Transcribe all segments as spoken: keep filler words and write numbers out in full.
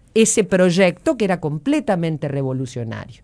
ese proyecto que era completamente revolucionario.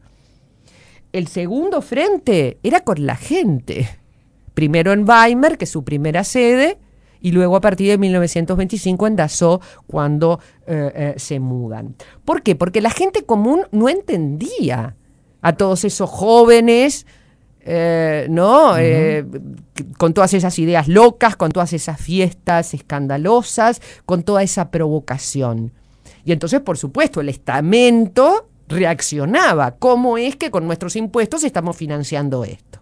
El segundo frente era con la gente. Primero en Weimar, que es su primera sede, y luego a partir de mil novecientos veinticinco en Dachau, cuando eh, eh, se mudan. ¿Por qué? Porque la gente común no entendía a todos esos jóvenes, eh, ¿no? Uh-huh. eh, con todas esas ideas locas, con todas esas fiestas escandalosas, con toda esa provocación. Y entonces, por supuesto, el estamento reaccionaba. ¿Cómo es que con nuestros impuestos estamos financiando esto?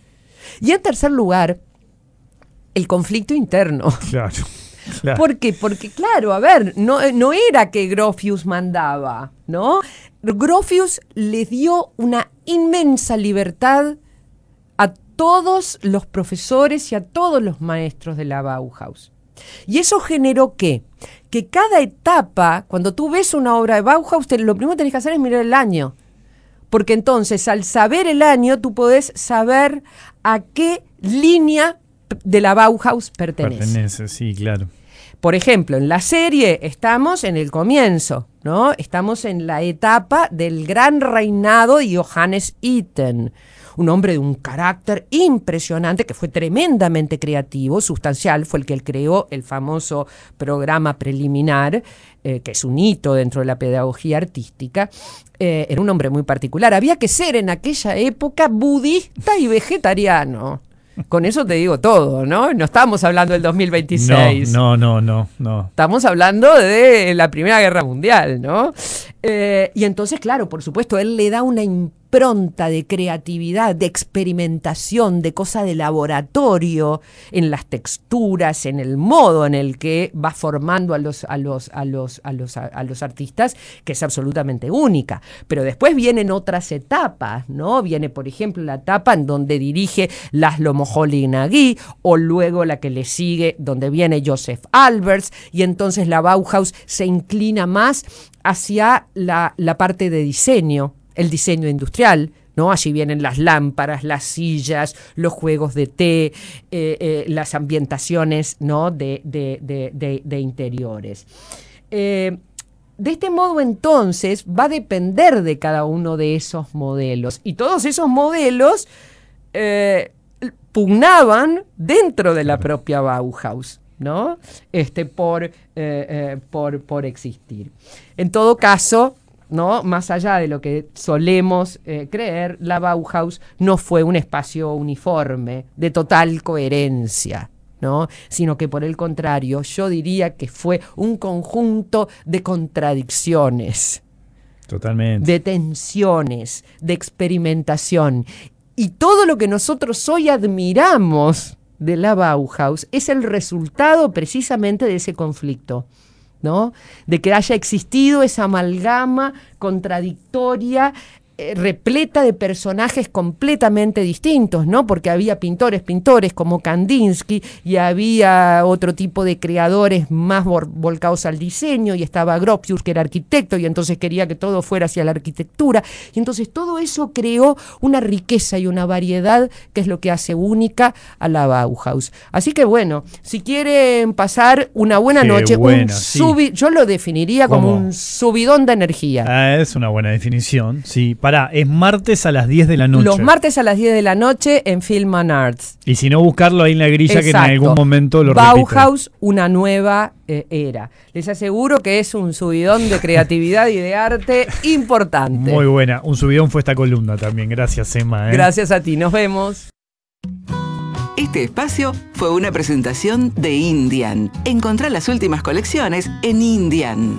Y en tercer lugar, el conflicto interno. Claro, claro. ¿Por qué? Porque, claro, a ver, no, no era que Gropius mandaba, ¿no? Gropius le dio una inmensa libertad a todos los profesores y a todos los maestros de la Bauhaus. Y eso generó ¿qué? Que cada etapa, cuando tú ves una obra de Bauhaus, te, lo primero que tenés que hacer es mirar el año. Porque entonces, al saber el año, tú podés saber a qué línea de la Bauhaus pertenece. Pertenece, sí, claro. Por ejemplo, en la serie estamos en el comienzo, ¿no? Estamos en la etapa del gran reinado de Johannes Itten, un hombre de un carácter impresionante, que fue tremendamente creativo, sustancial, fue el que él creó el famoso programa preliminar, eh, que es un hito dentro de la pedagogía artística. Eh, era un hombre muy particular. Había que ser en aquella época budista y vegetariano. Con eso te digo todo, ¿no? No estamos hablando del dos mil veintiséis. No, no, no, no, no. Estamos hablando de la Primera Guerra Mundial, ¿no? Eh, y entonces, claro, por supuesto, él le da una impronta de creatividad, de experimentación, de cosa de laboratorio en las texturas, en el modo en el que va formando a los, a los, a los, a los, a los artistas, que es absolutamente única. Pero después vienen otras etapas, ¿no? Viene, por ejemplo, la etapa en donde dirige Laszlo Moholy-Nagy, o luego la que le sigue, donde viene Joseph Albers, y entonces la Bauhaus se inclina más hacia la, la parte de diseño, el diseño industrial, ¿no? Allí vienen las lámparas, las sillas, los juegos de té, eh, eh, las ambientaciones, ¿no? de, de, de, de, de interiores. Eh, de este modo, entonces, va a depender de cada uno de esos modelos. Y todos esos modelos eh, pugnaban dentro de la propia Bauhaus, ¿no? Este, por, eh, eh, por, por existir. En todo caso, ¿no? Más allá de lo que solemos eh, creer, la Bauhaus no fue un espacio uniforme, de total coherencia, ¿no? Sino que por el contrario, yo diría que fue un conjunto de contradicciones. Totalmente. De tensiones, de experimentación. Y todo lo que nosotros hoy admiramos de la Bauhaus es el resultado precisamente de ese conflicto, ¿no? De que haya existido esa amalgama contradictoria, eh, repleta de personajes completamente distintos, ¿no? Porque había pintores, pintores como Kandinsky, y había otro tipo de creadores más vol- volcados al diseño, y estaba Gropius, que era arquitecto, y entonces quería que todo fuera hacia la arquitectura, y entonces todo eso creó una riqueza y una variedad que es lo que hace única a la Bauhaus. Así que bueno, si quieren pasar una buena Qué noche, buena, un sí. subi- yo lo definiría como ¿Cómo? un subidón de energía. Ah, es una buena definición, sí. Pará, es martes a las diez de la noche. Los martes a las diez de la noche en Film and Arts. Y si no, buscarlo ahí en la grilla. Exacto. Que en algún momento lo Bauhaus, repite. Una nueva eh, era. Les aseguro que es un subidón de creatividad y de arte importante. Muy buena. Un subidón fue esta columna también. Gracias, Emma. ¿eh? Gracias a ti. Nos vemos. Este espacio fue una presentación de Indian. Encontrá las últimas colecciones en Indian.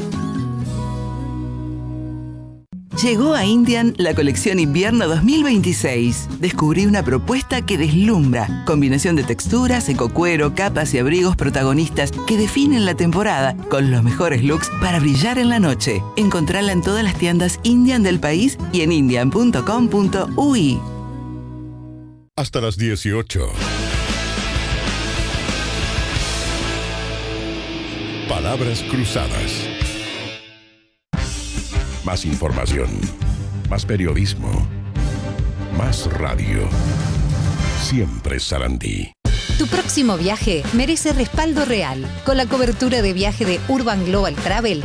Llegó a Indian la colección Invierno dos mil veintiséis. Descubrí una propuesta que deslumbra. Combinación de texturas, ecocuero, capas y abrigos protagonistas que definen la temporada con los mejores looks para brillar en la noche. Encontrala en todas las tiendas Indian del país y en indian punto com punto u i. Hasta las dieciocho. Palabras cruzadas. Más información, más periodismo, más radio. Siempre Sarandí. Tu próximo viaje merece respaldo real. Con la cobertura de viaje de Urban Global Travel,